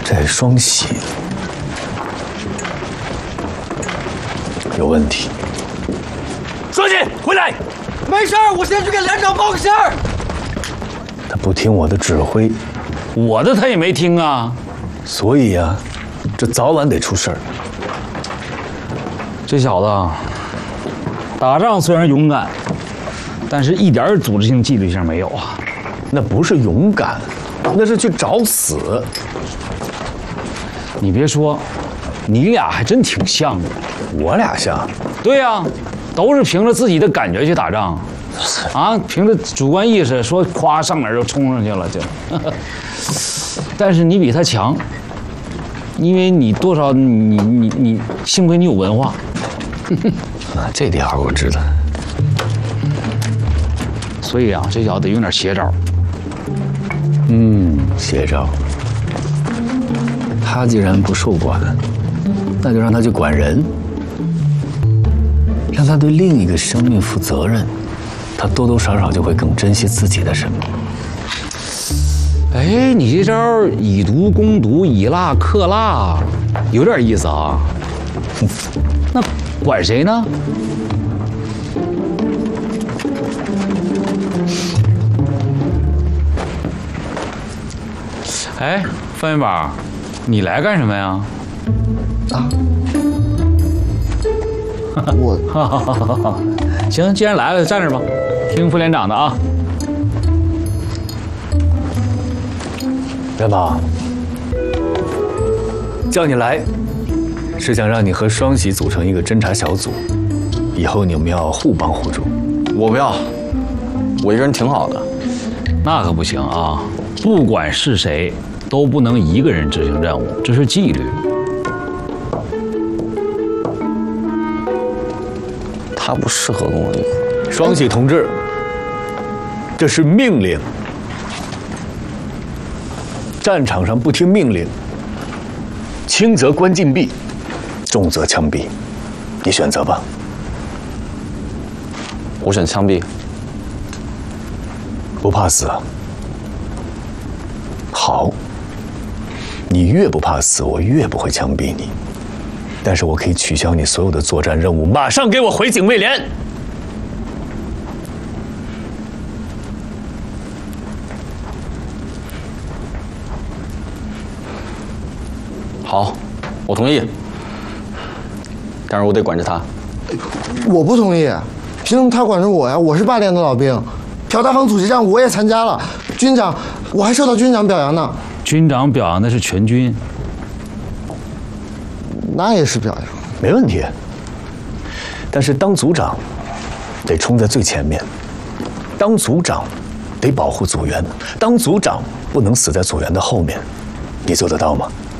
这双喜有问题。双喜，回来！ 没事儿，我先去给连长报个信儿。 他不听我的指挥， 我的他也没听啊。 所以呀，这早晚得出事儿。 这小子打仗虽然勇敢，但是一点组织性、纪律性没有啊。 那不是勇敢，那是去找死。 你别说，你俩还真挺像的。 我俩像？ 对呀，都是凭着自己的感觉去打仗，啊，凭着主观意识说夸上哪儿就冲上去了就。但是你比他强，因为你多少你幸亏你有文化。 啊，这点我知道。 所以啊，这小子得用点邪招。 邪招。他既然不受管，那就让他去管人，让他对另一个生命负责任，他多多少少就会更珍惜自己的生命。 哎，你这招以毒攻毒，以辣克辣，有点意思啊。那管谁呢？哎，范元宝，你来干什么呀？ 啊？我行，既然来了，站这儿吧，听副连长的啊。 元宝，叫你来，是想让你和双喜组成一个侦察小组，以后你们要互帮互助。 我不要，我一个人挺好的。 那可不行啊！不管是谁，都不能一个人执行任务，这是纪律。 他不适合跟我一块儿。 双喜同志，这是命令。战场上不听命令，轻则关禁闭，重则枪毙，你选择吧。 我选枪毙。 不怕死啊？好，你越不怕死，我越不会枪毙你。但是我可以取消你所有的作战任务，马上给我回警卫连。 好，我同意。但是我得管着他。 我不同意，凭什么他管着我呀？我是8连的老兵，朴大房阻击战我也参加了，军长，我还受到军长表扬呢。 军长表扬的是全军， 那也是表扬， 没问题。但是当组长得冲在最前面，当组长得保护组员，当组长不能死在组员的后面，你做得到吗？